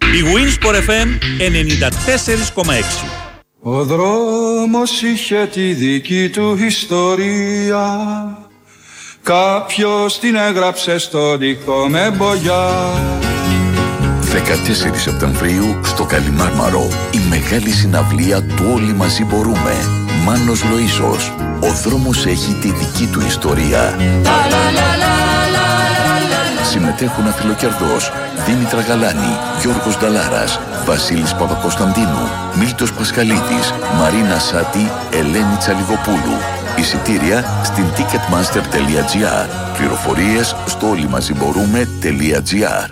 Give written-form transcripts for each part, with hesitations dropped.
Η Winsport FM 94,6. Ο δρόμος είχε τη δική του ιστορία, κάποιος την έγραψε στο δικό με μπογιά. 14 Σεπτεμβρίου στο Καλιμάρμαρο, η μεγάλη συναυλία του Όλοι Μαζί Μπορούμε. Μάνος Λοΐσος, ο δρόμος έχει τη δική του ιστορία. Συμμετέχουν Αφιλοκερδός, Δήμητρα Γαλάνη, Γιώργος Νταλάρας, Βασίλης Παπακοσταντίνου, Μίλτος Πασχαλίδης, Μαρίνα Σάτη, Ελένη Τσαλιγοπούλου. Εισιτήρια στην ticketmaster.gr. Πληροφορίες στο όλοιμαζιμπορούμε.gr.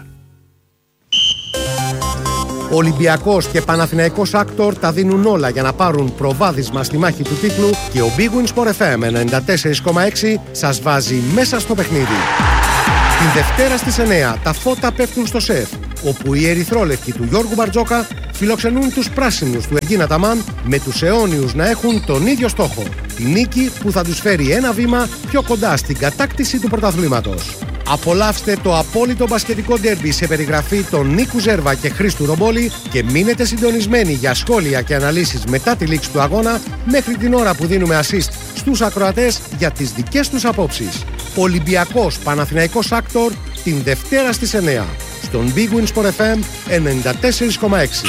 Ολυμπιακός και Παναθηναϊκός Άκτορ τα δίνουν όλα για να πάρουν προβάδισμα στη μάχη του τίτλου και ο Big Win Sport FM 94,6 σας βάζει μέσα στο παιχνίδι. Την Δευτέρα στις 9 τα φώτα πέφτουν στο ΣΕΦ, όπου οι ερυθρόλευκοι του Γιώργου Μπαρτζόκα φιλοξενούν τους πράσινους του Εργίνα Ταμάν, με τους αιώνιους να έχουν τον ίδιο στόχο. Νίκη που θα τους φέρει ένα βήμα πιο κοντά στην κατάκτηση του πρωταθλήματος. Απολαύστε το απόλυτο μπασκετικό ντέρμπι σε περιγραφή των Νίκου Ζέρβα και Χρήστου Ρομπόλη και μείνετε συντονισμένοι για σχόλια και αναλύσεις μετά τη λήξη του αγώνα, μέχρι την ώρα που δίνουμε assist στους ακροατές για τις δικές τους απόψεις. Ολυμπιακός Παναθηναϊκός Άκτορ την Δευτέρα στις 9 στον Big Win Sport FM 94,6.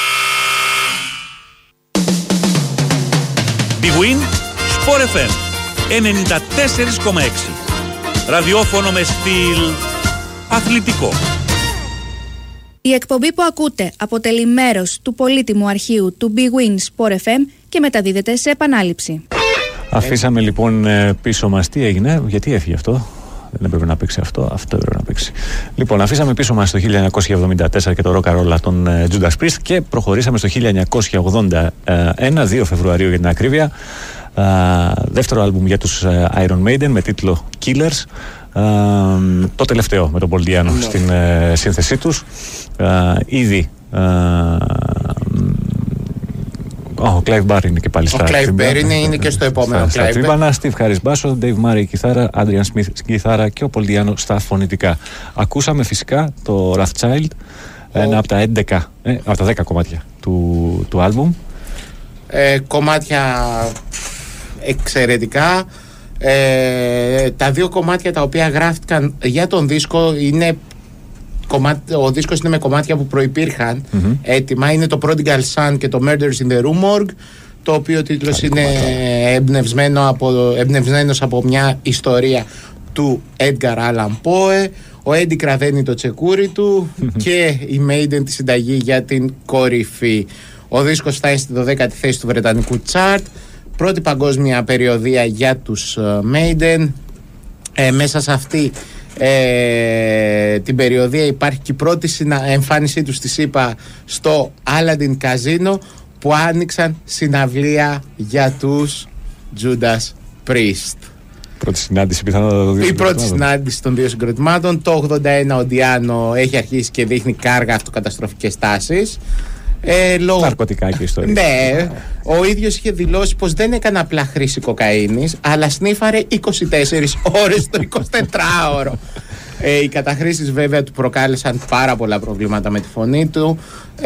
Big Win Sport FM 94,6. Ραδιόφωνο με στυλ αθλητικό. Η εκπομπή που ακούτε αποτελεί μέρος του πολύτιμου αρχείου του Big Win Sport FM και μεταδίδεται σε επανάληψη. Αφήσαμε λοιπόν πίσω μας τι έγινε, γιατί έφυγε αυτό. Δεν έπρεπε να παίξει αυτό, αυτό έπρεπε να παίξει. Λοιπόν, αφήσαμε πίσω μας το 1974 και το ροκαρόλα των Judas Priest και προχωρήσαμε στο 1981, 2 Φεβρουαρίου για την ακρίβεια. Δεύτερο άλμπουμ για τους Iron Maiden με τίτλο Killers. Το τελευταίο με τον Paul Di'Anno στην σύνθεσή τους. Ήδη ο Clive Barr είναι και πάλι στα Clive Barr είναι και στο επόμενο στα τρίβανα, Steve Harris μπάσο, Dave Murray κιθάρα, Adrian Smith κιθάρα και ο Paul Di'Anno στα φωνητικά. Ακούσαμε φυσικά το Wrathchild, ένα από τα 10 κομμάτια του άλμπουμ. Κομμάτια εξαιρετικά. Τα δύο κομμάτια τα οποία γράφτηκαν για τον δίσκο είναι ο δίσκος είναι με κομμάτια που προϋπήρχαν έτοιμα. Είναι το Prodigal Son και το Murders in the Rue Morgue, το οποίο τίτλος είναι εμπνευσμένος από μια ιστορία του Edgar Allan Poe. Ο Eddie κραδένει το τσεκούρι του και η Maiden τη συνταγή για την κορυφή. Ο δίσκος φτάνει στη 12η θέση του βρετανικού chart. Πρώτη παγκόσμια περιοδεία για τους Maiden. Μέσα σε αυτή την περιοδεία υπάρχει και η πρώτη εμφάνισή τους στη ΣΥΠΑ στο Aladdin Casino, που άνοιξαν συναυλία για τους Judas Priest. Πρώτη συνάντηση πιθανότατα. Η πρώτη συνάντηση των δύο συγκροτημάτων. Το 81 ο Di'Anno έχει αρχίσει και δείχνει κάργα αυτοκαταστροφικές τάσεις. Ναρκωτικά και ιστορίες. Ναι, ο ίδιος είχε δηλώσει πως δεν έκανε απλά χρήση κοκαίνης, αλλά σνίφαρε 24 ώρες το 24ωρο. Οι καταχρήσεις βέβαια του προκάλεσαν πάρα πολλά προβλήματα με τη φωνή του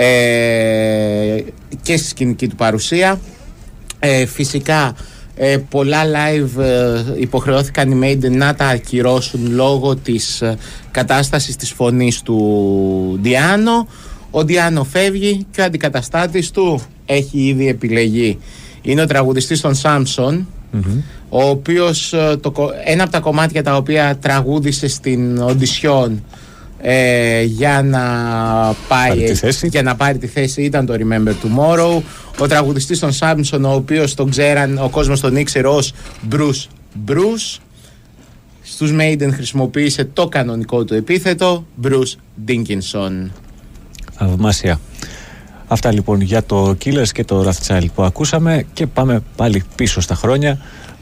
και στη σκηνική του παρουσία. Φυσικά πολλά live υποχρεώθηκαν οι Maiden να τα ακυρώσουν λόγω της κατάστασης της φωνής του Di'Anno. Ο Di'Anno φεύγει και ο αντικαταστάτης του έχει ήδη επιλεγεί. Είναι ο τραγουδιστής των Samson, ο οποίος ένα από τα κομμάτια τα οποία τραγούδισε στην οντισιόν για να πάρει τη θέση ήταν το Remember Tomorrow. Ο τραγουδιστής των Samson, ο οποίος ο κόσμος τον ήξερε ως Bruce, στους Maiden χρησιμοποίησε το κανονικό του επίθετο Bruce Dickinson. Θαυμάσια. Αυτά λοιπόν για το Killers και το Wrathchild που ακούσαμε, και πάμε πάλι πίσω στα χρόνια.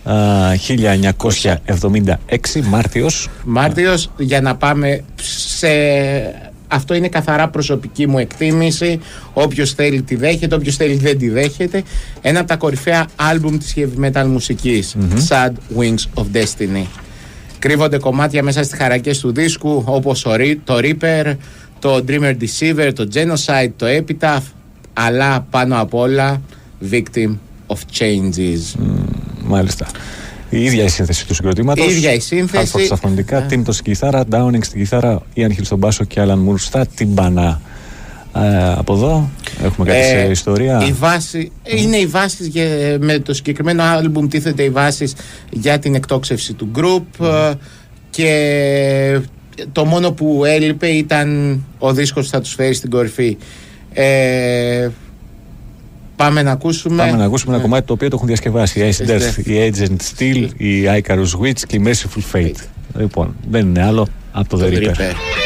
1976 Μάρτιος, για να πάμε σε... Αυτό είναι καθαρά προσωπική μου εκτίμηση. Όποιος θέλει τη δέχεται, όποιος θέλει δεν τη δέχεται. Ένα από τα κορυφαία άλμπουμ της heavy metal μουσικής, Sad Wings of Destiny. Κρύβονται κομμάτια μέσα στις χαρακές του δίσκου, όπως το Reaper, το Dreamer Deceiver, το Genocide, το Epitaph, αλλά πάνω απ' όλα Victim of Changes. Μάλιστα. Η ίδια η σύνθεση του συγκροτήματος. Η ίδια η σύνθεση. Halford στα φωνητικά, Tim το στην κιθάρα, Downing στην κιθάρα, Ian Hill στον μπάσο και Alan Moore στα τυμπανά. Από εδώ έχουμε κάτι σε ιστορία. Η βάση, είναι οι βάσεις με το συγκεκριμένο άλμπουμ τίθεται οι βάσεις για την εκτόξευση του group και το μόνο που έλειπε ήταν ο δίσκος που θα τους φέρει στην κορυφή. Πάμε να ακούσουμε ένα κομμάτι το οποίο το έχουν διασκευάσει η Acid Earth, η Agent Steel, η Icarus Witch και η Merciful Fate. Λοιπόν, δεν είναι άλλο από το The Reaper.